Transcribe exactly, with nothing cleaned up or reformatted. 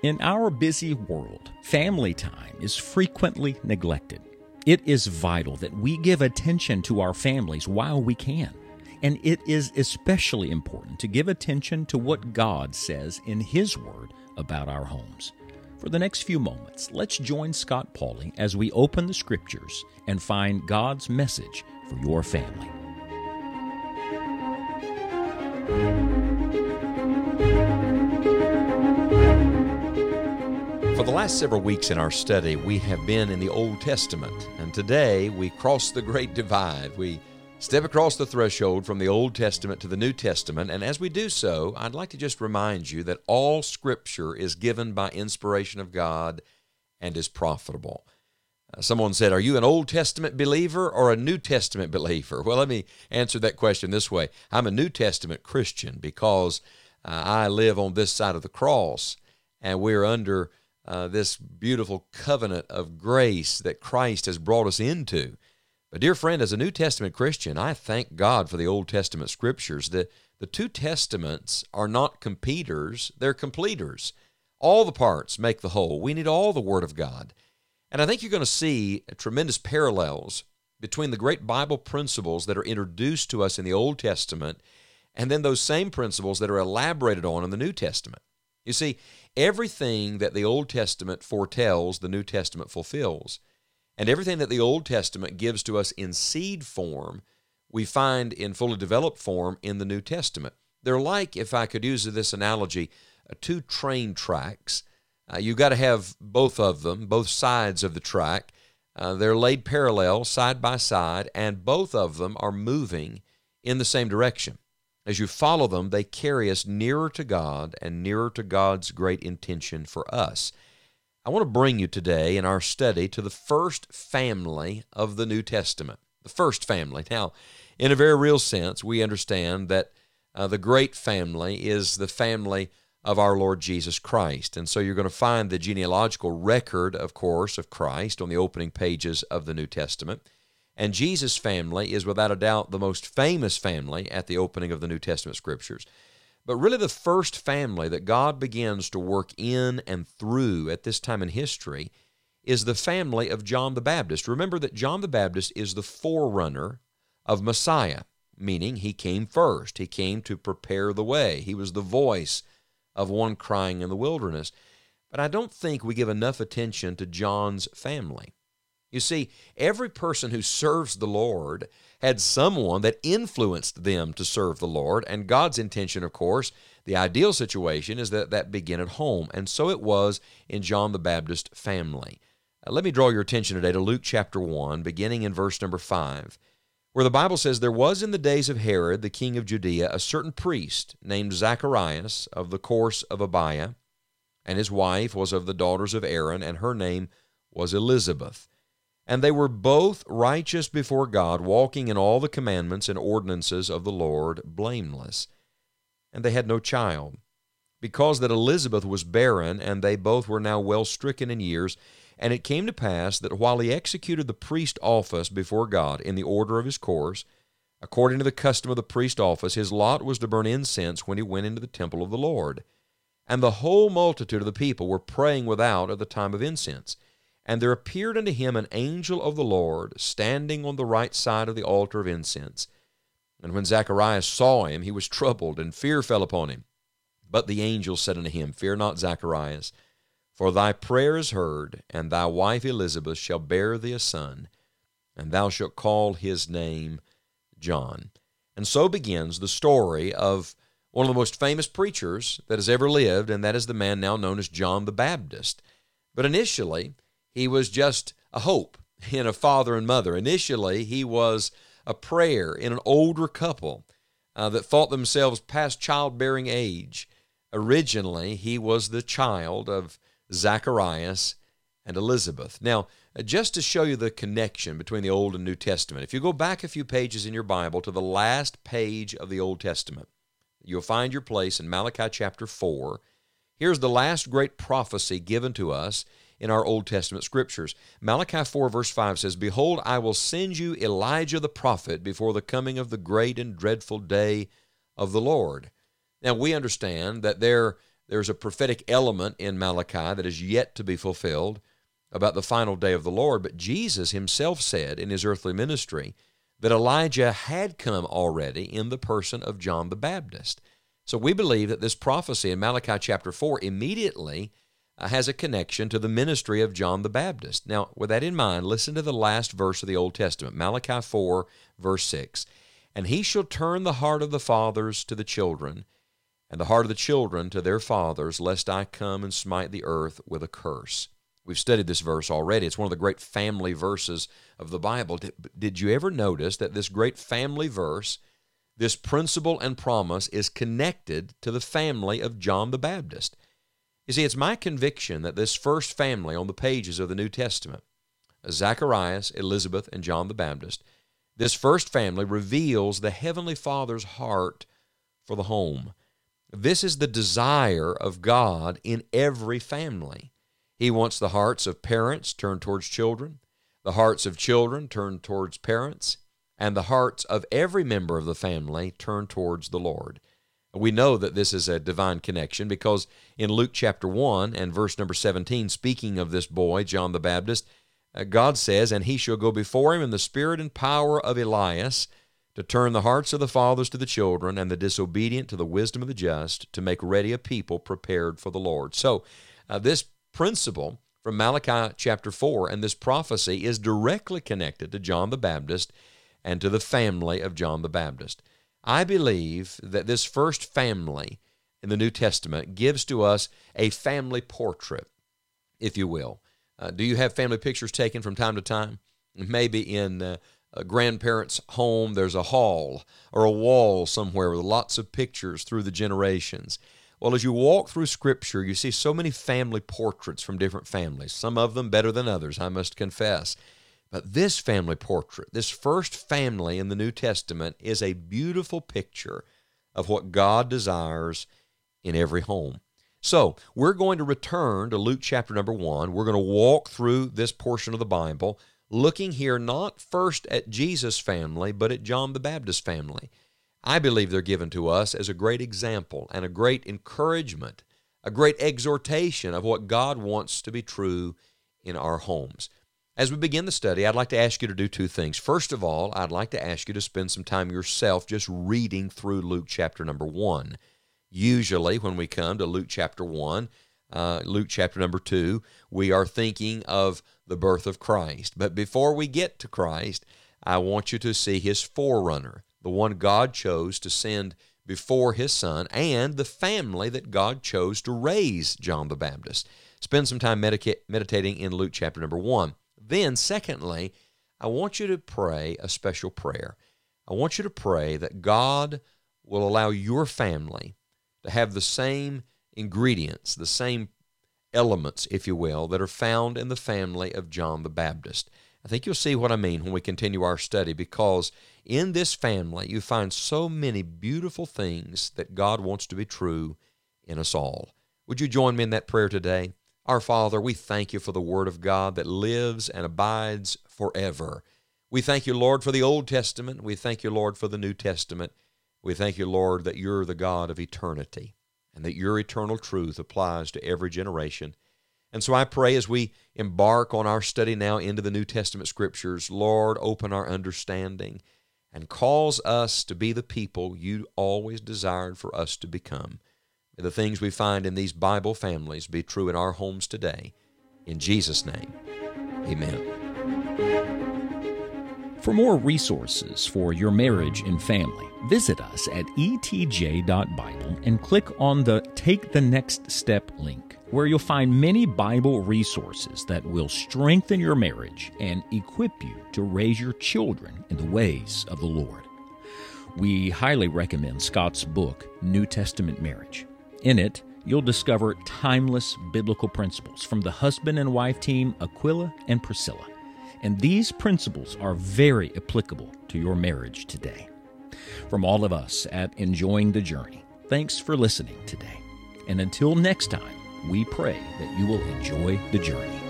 In our busy world, family time is frequently neglected. It is vital that we give attention to our families while we can. And it is especially important to give attention to what God says in His Word about our homes. For the next few moments, let's join Scott Pauley as we open the Scriptures and find God's message for your family. For the last several weeks in our study, we have been in the Old Testament, and today we cross the great divide. We step across the threshold from the Old Testament to the New Testament, and as we do so, I'd like to just remind you that all Scripture is given by inspiration of God and is profitable. Uh, someone said, are you an Old Testament believer or a New Testament believer? Well, let me answer that question this way. I'm a New Testament Christian because uh, I live on this side of the cross, and we're under Uh, this beautiful covenant of grace that Christ has brought us into. But dear friend, as a New Testament Christian, I thank God for the Old Testament Scriptures. The, the two Testaments are not competitors, they're completers. All the parts make the whole. We need all the Word of God. And I think you're going to see tremendous parallels between the great Bible principles that are introduced to us in the Old Testament and then those same principles that are elaborated on in the New Testament. You see, everything that the Old Testament foretells, the New Testament fulfills. And everything that the Old Testament gives to us in seed form, we find in fully developed form in the New Testament. They're like, if I could use this analogy, uh, two train tracks. Uh, you've got to have both of them, both sides of the track. Uh, they're laid parallel, side by side, and both of them are moving in the same direction. As you follow them, they carry us nearer to God and nearer to God's great intention for us. I want to bring you today in our study to the first family of the New Testament, the first family. Now, in a very real sense, we understand that uh, the great family is the family of our Lord Jesus Christ. And so you're going to find the genealogical record, of course, of Christ on the opening pages of the New Testament. And Jesus' family is without a doubt the most famous family at the opening of the New Testament Scriptures. But really the first family that God begins to work in and through at this time in history is the family of John the Baptist. Remember that John the Baptist is the forerunner of Messiah, meaning he came first. He came to prepare the way. He was the voice of one crying in the wilderness. But I don't think we give enough attention to John's family. You see, every person who serves the Lord had someone that influenced them to serve the Lord, and God's intention, of course, the ideal situation is that that begin at home, and so it was in John the Baptist family. Uh, let me draw your attention today to Luke chapter one, beginning in verse number five, where the Bible says, there was in the days of Herod, the king of Judea, a certain priest named Zacharias of the course of Abiah, and his wife was of the daughters of Aaron, and her name was Elizabeth. And they were both righteous before God, walking in all the commandments and ordinances of the Lord, blameless. And they had no child, because that Elizabeth was barren, and they both were now well stricken in years. And it came to pass that while he executed the priest office before God in the order of his course, according to the custom of the priest office, his lot was to burn incense when he went into the temple of the Lord. And the whole multitude of the people were praying without at the time of incense. And there appeared unto him an angel of the Lord, standing on the right side of the altar of incense. And when Zacharias saw him, he was troubled, and fear fell upon him. But the angel said unto him, Fear not, Zacharias, for thy prayer is heard, and thy wife Elizabeth shall bear thee a son, and thou shalt call his name John. And so begins the story of one of the most famous preachers that has ever lived, and that is the man now known as John the Baptist. But initially, he was just a hope in a father and mother. Initially, he was a prayer in an older couple uh, that thought themselves past childbearing age. Originally, he was the child of Zacharias and Elizabeth. Now, uh, just to show you the connection between the Old and New Testament, if you go back a few pages in your Bible to the last page of the Old Testament, you'll find your place in Malachi chapter four. Here's the last great prophecy given to us in our Old Testament Scriptures. Malachi four verse five says, Behold, I will send you Elijah the prophet before the coming of the great and dreadful day of the Lord. Now, we understand that there there's a prophetic element in Malachi that is yet to be fulfilled about the final day of the Lord. But Jesus himself said in his earthly ministry that Elijah had come already in the person of John the Baptist. So we believe that this prophecy in Malachi chapter four immediately uh, has a connection to the ministry of John the Baptist. Now, with that in mind, listen to the last verse of the Old Testament, Malachi four, verse six. And he shall turn the heart of the fathers to the children, and the heart of the children to their fathers, lest I come and smite the earth with a curse. We've studied this verse already. It's one of the great family verses of the Bible. Did, did you ever notice that this great family verse, this principle and promise, is connected to the family of John the Baptist? You see, it's my conviction that this first family on the pages of the New Testament, Zacharias, Elizabeth, and John the Baptist, this first family reveals the Heavenly Father's heart for the home. This is the desire of God in every family. He wants the hearts of parents turned towards children, the hearts of children turned towards parents, and the hearts of every member of the family turned towards the Lord. We know that this is a divine connection because in Luke chapter one and verse number seventeen, speaking of this boy, John the Baptist, God says, and he shall go before him in the spirit and power of Elias, to turn the hearts of the fathers to the children, and the disobedient to the wisdom of the just, to make ready a people prepared for the Lord. So uh, this principle from Malachi chapter four and this prophecy is directly connected to John the Baptist and to the family of John the Baptist. I believe that this first family in the New Testament gives to us a family portrait, if you will. Uh, do you have family pictures taken from time to time? Maybe in uh, a grandparent's home, there's a hall or a wall somewhere with lots of pictures through the generations. Well, as you walk through Scripture, you see so many family portraits from different families, some of them better than others, I must confess. But this family portrait, this first family in the New Testament, is a beautiful picture of what God desires in every home. So, we're going to return to Luke chapter number one. We're going to walk through this portion of the Bible, looking here not first at Jesus' family, but at John the Baptist family. I believe they're given to us as a great example and a great encouragement, a great exhortation of what God wants to be true in our homes. As we begin the study, I'd like to ask you to do two things. First of all, I'd like to ask you to spend some time yourself just reading through Luke chapter number one. Usually when we come to Luke chapter one, uh, Luke chapter number two, we are thinking of the birth of Christ. But before we get to Christ, I want you to see his forerunner, the one God chose to send before his son, and the family that God chose to raise John the Baptist. Spend some time medica- meditating in Luke chapter number one. Then, secondly, I want you to pray a special prayer. I want you to pray that God will allow your family to have the same ingredients, the same elements, if you will, that are found in the family of John the Baptist. I think you'll see what I mean when we continue our study, because in this family you find so many beautiful things that God wants to be true in us all. Would you join me in that prayer today? Our Father, we thank you for the Word of God that lives and abides forever. We thank you, Lord, for the Old Testament. We thank you, Lord, for the New Testament. We thank you, Lord, that you're the God of eternity and that your eternal truth applies to every generation. And so I pray as we embark on our study now into the New Testament Scriptures, Lord, open our understanding and cause us to be the people you always desired for us to become. May the things we find in these Bible families be true in our homes today. In Jesus' name, amen. For more resources for your marriage and family, visit us at e t j dot bible and click on the Take the Next Step link, where you'll find many Bible resources that will strengthen your marriage and equip you to raise your children in the ways of the Lord. We highly recommend Scott's book, New Testament Marriage. In it, you'll discover timeless biblical principles from the husband and wife team Aquila and Priscilla. And these principles are very applicable to your marriage today. From all of us at Enjoying the Journey, thanks for listening today. And until next time, we pray that you will enjoy the journey.